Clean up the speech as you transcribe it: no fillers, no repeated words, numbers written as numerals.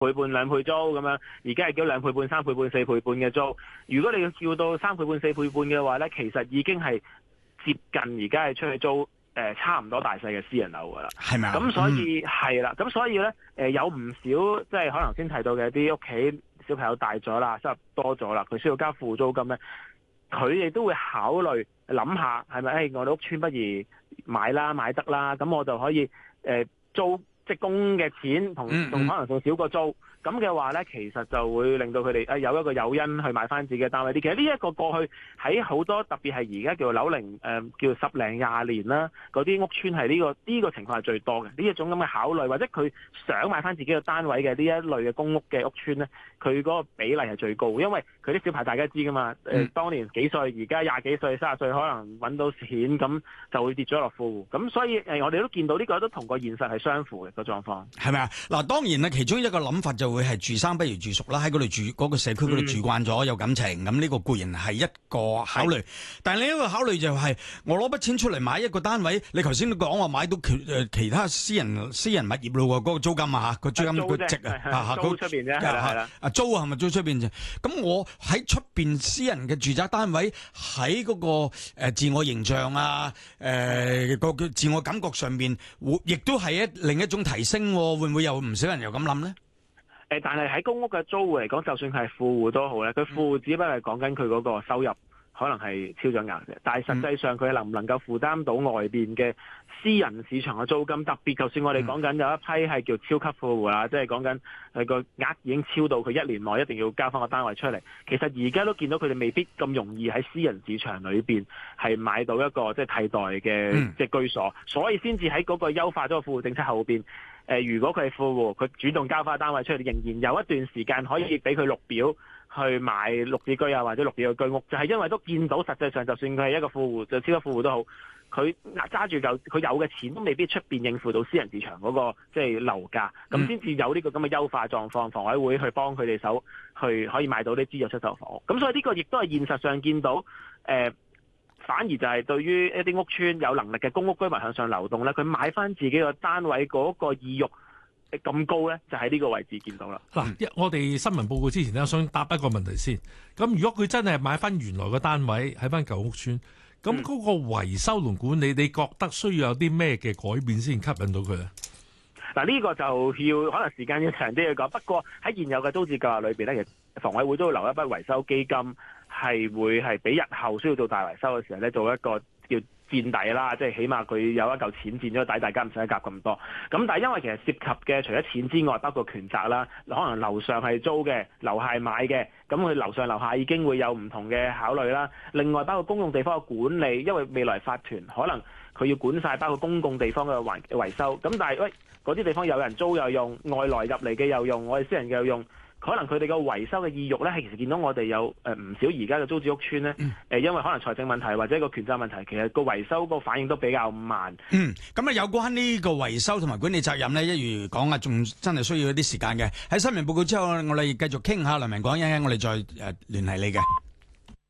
倍半、2倍租咁樣，而家係叫2倍半、3倍半、4倍半嘅租。如果你要叫到3倍半、4倍半嘅話咧，其實已經係接近而家係出去租差唔多大細嘅私人樓噶啦， 係咪啊？ 咁所以係啦，咁所以咧有唔少即係可能先提到嘅啲屋企小朋友大咗啦，收入多咗啦，佢需要交付租金咧，佢哋都會考慮諗下係咪我哋屋邨不如買得啦，咁我就可以租即係供嘅錢同可能仲少過租。咁嘅話咧，其實就會令到佢哋有一個誘因去買翻自己嘅單位啲。其實呢一個過去喺好多特別係而家叫樓齡叫10零20年啦，嗰啲屋邨係呢個情況係最多嘅。呢一種咁嘅考慮，或者佢想買翻自己嘅單位嘅呢一類嘅公屋嘅屋邨咧，佢嗰個比例係最高，因為佢啲小牌大家知噶嘛。當年幾歲，而家20幾歲、30歲，可能揾到錢咁就會跌咗落富戶。咁所以我哋都見到呢個都同個現實係相符嘅個狀況，係咪啊？嗱，當然啦，其中一個諗法就會係住生不如住熟啦，喺嗰度住嗰個社區嗰度住慣咗有感情，咁呢個固然係一個考慮。但係另一個考慮就係我攞筆錢出嚟買一個單位，你頭先都講話買到其他私人物業咯，嗰個租金啊，個租金個值啊， 租出邊啫，係啦， 租係咪租出邊啫？咁我喺出邊私人嘅住宅單位喺嗰個自我形象啊，個自我感覺上面，亦都係另一種提升，會唔會有唔少人又咁諗咧？ 但係喺公屋嘅租戶嚟講，就算佢係富戶都好咧，佢富戶只不過係講緊佢嗰個收入可能係超咗額嘅，但係實際上佢能唔能夠負擔到外邊嘅私人市場嘅租金？特別就算我哋講緊有一批係叫超級富戶啦，即係講緊佢個額已經超到佢1年內一定要交翻個單位出嚟。其實而家都見到佢哋未必咁容易喺私人市場裏邊係買到一個即係替代嘅即係居所，所以先至喺嗰個優化咗個富戶政策後邊。如果佢係富戶，佢主動交翻單位出嚟，仍然有一段時間可以俾佢綠表去買綠置居啊，或者綠表嘅居屋，就係因為都見到實際上，就算佢係一個富戶，就超級富戶都好，佢揸住佢有嘅錢都未必出邊應付到私人市場嗰個即係樓價，咁先至有呢個咁嘅優化狀況，房委會去幫佢哋手去可以買到啲資助出售房屋。咁所以呢個亦都係現實上見到反而就係對於一啲屋邨有能力嘅公屋居民向上流動咧，佢買翻自己個單位嗰個意欲咁高咧，就喺呢個位置見到啦。 嗱，我哋新聞報告之前咧，想答一個問題先。咁如果佢真係買翻原來個單位喺翻舊屋邨，咁嗰個維修同管理，你覺得需要有啲咩嘅改變先吸引到佢咧？ 嗱，呢個就要可能時間要長啲去講。不過喺現有嘅租置計劃裏邊咧，其實房委會都會留一筆維修基金。係會係俾日後需要做大維修嘅時候咧，做一個叫墊底啦，即係起碼佢有一嚿錢墊咗底，大家唔使夾咁多。咁但係因為其實涉及嘅除咗錢之外，包括權責啦，可能樓上係租嘅，樓下係買嘅，咁佢樓上樓下已經會有唔同嘅考慮啦。另外包括公共地方嘅管理，因為未來法團可能佢要管晒包括公共地方嘅維修。咁但係嗰啲地方有人租又用，外來入嚟嘅又用，我哋私人嘅又用。可能佢哋個維修嘅意欲咧，係其實見到我哋有唔少而家嘅租置屋邨咧，因為可能財政問題或者個權責問題，其實個維修個反應都比較慢。 咁啊，有關呢個維修同埋管理責任咧，一如講啊，仲真係需要一啲時間嘅。喺新聞報告之後，我哋繼續傾下。梁文廣，一陣我哋再聯繫你嘅。